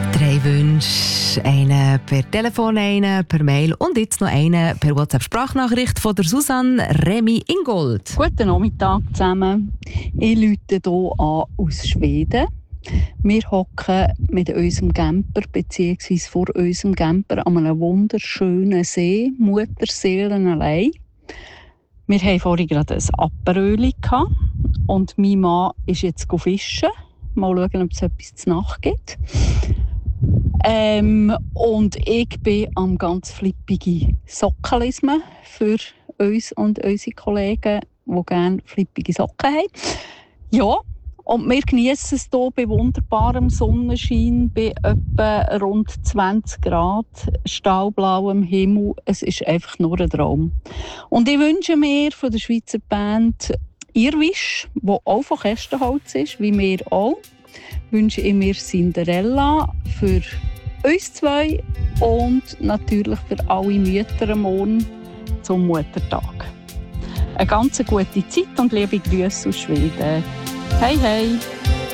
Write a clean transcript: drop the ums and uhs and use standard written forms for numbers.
3 Wünsche, einen per Telefon, einen per Mail und jetzt noch einen per WhatsApp-Sprachnachricht von der Susanne Remy Ingold. Guten Nachmittag zusammen. Ich rufe hier an aus Schweden. Wir hocken mit unserem Camper bzw. vor unserem Camper an einem wunderschönen See, Mutterseelenallee. Wir hatten vorhin gerade ein Aperöli und mein Mann ist jetzt fischen. Mal schauen, ob es etwas zu Nacht gibt. Und ich bin am ganz flippige Socken lesen für uns und unsere Kollegen, die gerne flippige Socken haben. Ja, und wir genießen es hier bei wunderbarem Sonnenschein, bei etwa rund 20 Grad, stahlblauem Himmel. Es ist einfach nur ein Traum. Und ich wünsche mir von der Schweizer Band Irwisch, die auch von Kästenholz ist, wie wir auch, wünsche ich mir Cinderella für uns zwei und natürlich für alle Mütter morgen zum Muttertag. Eine ganz gute Zeit und liebe Grüße aus Schweden. Hey, hey!